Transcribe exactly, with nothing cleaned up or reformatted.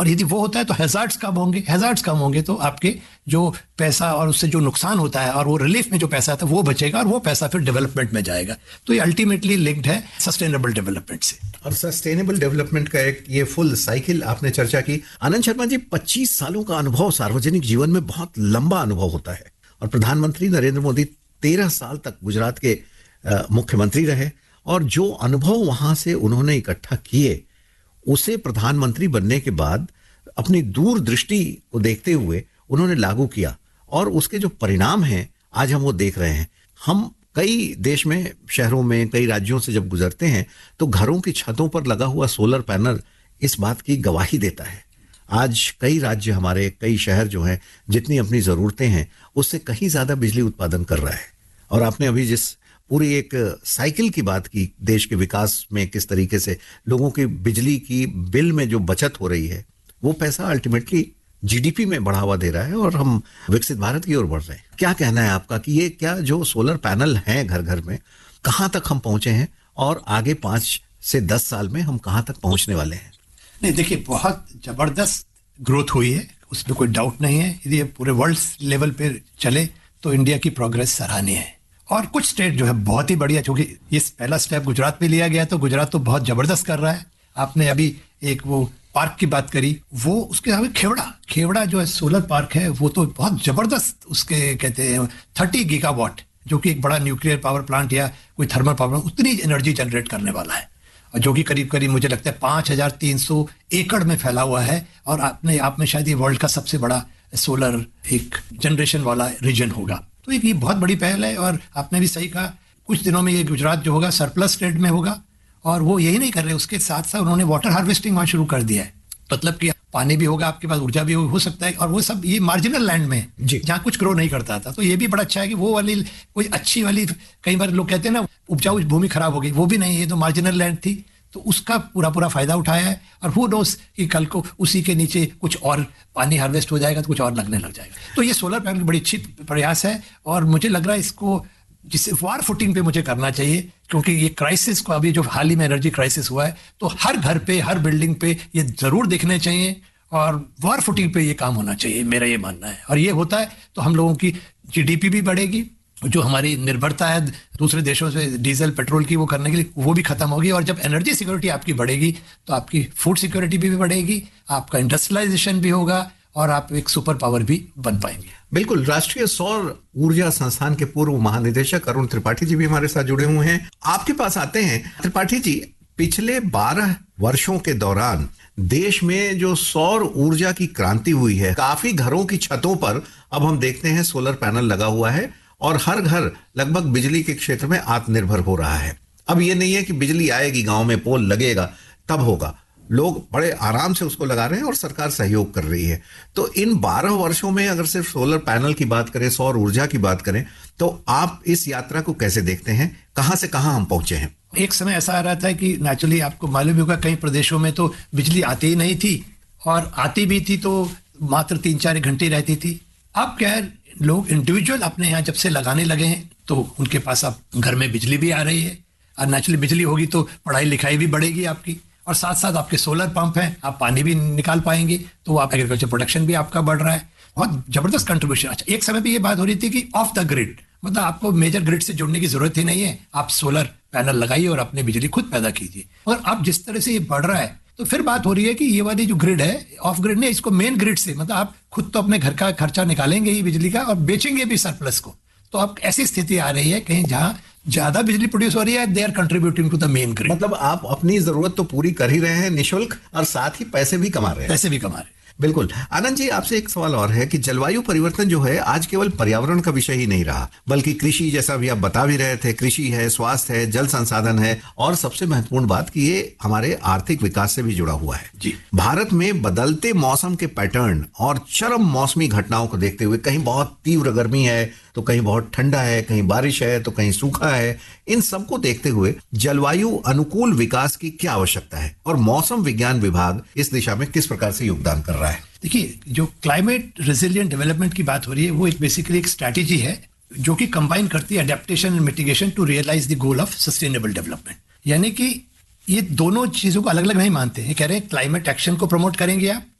और यदि वो होता है तो हैजार्ड्स कम होंगे, हैजार्ड्स कम होंगे तो आपके जो पैसा और उससे जो नुकसान होता है और वो रिलीफ में जो पैसा आता है वो बचेगा और वो पैसा फिर डेवलपमेंट में जाएगा। तो ये अल्टीमेटली लिंक्ड है सस्टेनेबल डेवलपमेंट से। और सस्टेनेबल डेवलपमेंट का एक ये फुल साइकिल आपने चर्चा की। आनंद शर्मा जी, पच्चीस सालों का अनुभव सार्वजनिक जीवन में बहुत लंबा अनुभव होता है और प्रधानमंत्री नरेंद्र मोदी तेरह साल तक गुजरात के मुख्यमंत्री रहे और जो अनुभव वहां से उन्होंने इकट्ठा किए उसे प्रधानमंत्री बनने के बाद अपनी दूरदृष्टि को देखते हुए उन्होंने लागू किया और उसके जो परिणाम हैं आज हम वो देख रहे हैं। हम कई देश में, शहरों में, कई राज्यों से जब गुजरते हैं तो घरों की छतों पर लगा हुआ सोलर पैनल इस बात की गवाही देता है। आज कई राज्य, हमारे कई शहर जो हैं, जितनी अपनी ज़रूरतें हैं उससे कहीं ज़्यादा बिजली उत्पादन कर रहा है। और आपने अभी जिस पूरी एक साइकिल की बात की, देश के विकास में किस तरीके से लोगों की बिजली की बिल में जो बचत हो रही है वो पैसा अल्टीमेटली जीडीपी में बढ़ावा दे रहा है और हम विकसित भारत की ओर बढ़ रहे हैं। क्या कहना है आपका कि ये क्या जो सोलर पैनल हैं घर घर में, कहाँ तक हम पहुंचे हैं और आगे पाँच से दस साल में हम कहाँ तक पहुंचने वाले हैं? नहीं, देखिए, बहुत जबरदस्त ग्रोथ हुई है, उसमें कोई डाउट नहीं है। यदि ये पूरे वर्ल्ड लेवल पे चले तो इंडिया की प्रोग्रेस सराहनीय है। और कुछ स्टेट जो है बहुत ही बढ़िया, क्योंकि ये पहला स्टेप गुजरात में लिया गया तो गुजरात तो बहुत जबरदस्त कर रहा है। आपने अभी एक वो पार्क की बात करी, वो उसके अलावा खेवड़ा खेवड़ा जो है सोलर पार्क है वो तो बहुत जबरदस्त, उसके कहते हैं थर्टी गीगावाट, जो कि एक बड़ा न्यूक्लियर पावर प्लांट या कोई थर्मल पावर प्लांट उतनी एनर्जी जनरेट करने वाला है, और जो कि करीब करीब मुझे लगता है पाँच हजार तीन सौ एकड़ में फैला हुआ है। और अपने आप में शायद ये वर्ल्ड का सबसे बड़ा सोलर एक जनरेशन वाला रीजन होगा। तो एक ये बहुत बड़ी पहल है। और आपने भी सही कहा, कुछ दिनों में ये गुजरात जो होगा सरप्लस स्टेट में होगा। और वो यही नहीं कर रहे, उसके साथ साथ उन्होंने वाटर हार्वेस्टिंग वहाँ शुरू कर दिया है। मतलब कि पानी भी होगा आपके पास, ऊर्जा भी हो सकता है, और वो सब ये मार्जिनल लैंड में जहाँ कुछ ग्रो नहीं करता था। तो ये भी बड़ा अच्छा है कि वो वाली कोई अच्छी वाली, कई बार लोग कहते हैं ना उपजाऊ भूमि खराब हो गई, वो भी नहीं है, तो मार्जिनल लैंड थी, तो उसका पूरा पूरा फायदा उठाया है। और हु नोस कि कल को उसी के नीचे कुछ और पानी हार्वेस्ट हो जाएगा तो कुछ और लगने लग जाएगा। तो ये सोलर पैनल बड़ी अच्छी प्रयास है और मुझे लग रहा है इसको जिससे वार फुटिंग पे मुझे करना चाहिए, क्योंकि ये क्राइसिस को अभी जो हाल ही में एनर्जी क्राइसिस हुआ है तो हर घर पे, हर बिल्डिंग पे ये जरूर देखने चाहिए और वार फुटिंग पे ये काम होना चाहिए, मेरा ये मानना है। और ये होता है तो हम लोगों की जीडीपी भी बढ़ेगी, जो हमारी निर्भरता है दूसरे देशों से डीजल पेट्रोल की वो करने के लिए, वो भी खत्म होगी। और जब एनर्जी सिक्योरिटी आपकी बढ़ेगी तो आपकी फूड सिक्योरिटी भी, भी बढ़ेगी, आपका इंडस्ट्रियलाइजेशन भी होगा और आप एक सुपर पावर भी बन पाएंगे। बिल्कुल। राष्ट्रीय सौर ऊर्जा संस्थान के पूर्व महानिदेशक अरुण त्रिपाठी जी भी हमारे साथ जुड़े हुए हैं। आपके पास आते हैं त्रिपाठी जी, पिछले बारह वर्षों के दौरान देश में जो सौर ऊर्जा की क्रांति हुई है, काफी घरों की छतों पर अब हम देखते हैं सोलर पैनल लगा हुआ है और हर घर लगभग बिजली के क्षेत्र में आत्मनिर्भर हो रहा है। अब ये नहीं है कि बिजली आएगी, गांव में पोल लगेगा तब होगा, लोग बड़े आराम से उसको लगा रहे हैं और सरकार सहयोग कर रही है। तो इन बारह वर्षों में अगर सिर्फ सोलर पैनल की बात करें, सौर ऊर्जा की बात करें, तो आप इस यात्रा को कैसे देखते हैं? कहां से कहां हम पहुंचे हैं? एक समय ऐसा आ रहा था कि नेचुरली आपको मालूम होगा कई प्रदेशों में तो बिजली आती ही नहीं थी, और आती भी थी तो मात्र तीन चार घंटे रहती थी। अब क्या है, लोग इंडिविजुअल अपने यहाँ जब से लगाने लगे हैं तो उनके पास अब घर में बिजली भी आ रही है, और नेचुरली बिजली होगी तो पढ़ाई लिखाई भी बढ़ेगी आपकी, और साथ साथ आपके सोलर पंप हैं, आप पानी भी निकाल पाएंगे, तो आप एग्रीकल्चर प्रोडक्शन भी आपका बढ़ रहा है। बहुत जबरदस्त कंट्रीब्यूशन। अच्छा, एक समय पे ये बात हो रही थी कि ऑफ द ग्रिड, मतलब आपको मेजर ग्रिड से जुड़ने की जरूरत ही नहीं है, आप सोलर पैनल लगाइए और अपनी बिजली खुद पैदा कीजिए। और अब जिस तरह से ये बढ़ रहा है तो फिर बात हो रही है कि ये वाली जो ग्रिड है, ऑफ ग्रिड ने इसको मेन ग्रिड से, मतलब आप खुद तो अपने घर का खर्चा निकालेंगे ही बिजली का और बेचेंगे भी सरप्लस को। तो अब ऐसी स्थिति आ रही है कहीं जहां ज्यादा बिजली प्रोड्यूस हो रही है, they are contributing to the main grid. मतलब आप अपनी जरूरत तो पूरी कर ही रहे हैं निःशुल्क, और साथ ही पैसे भी कमा रहे हैं। पैसे भी कमा रहे हैं। बिल्कुल। आनंद जी, आपसे एक सवाल और है कि जलवायु परिवर्तन जो है आज केवल पर्यावरण का विषय ही नहीं रहा, बल्कि कृषि, जैसा भी आप बता भी रहे थे, कृषि है, स्वास्थ्य है, जल संसाधन है, और सबसे महत्वपूर्ण बात कि ये हमारे आर्थिक विकास से भी जुड़ा हुआ है। जी। भारत में बदलते मौसम के पैटर्न और चरम मौसमी घटनाओं को देखते हुए, कहीं बहुत तीव्र गर्मी है तो कहीं बहुत ठंडा है, कहीं बारिश है तो कहीं सूखा है, इन सबको देखते हुए जलवायु अनुकूल विकास की क्या आवश्यकता है और मौसम विज्ञान विभाग इस दिशा में किस प्रकार से योगदान कर रहा है? देखिए, जो क्लाइमेट रेजिलिएंट डेवलपमेंट की बात हो रही है वो एक बेसिकली एक स्ट्रैटेजी है जो कि कंबाइन करती है adaptation and mitigation to realise the goal of sustainable development. यानी कि ये दोनों चीजों को अलग अलग नहीं मानते हैं। कह रहे हैं क्लाइमेट एक्शन को प्रमोट करेंगे आप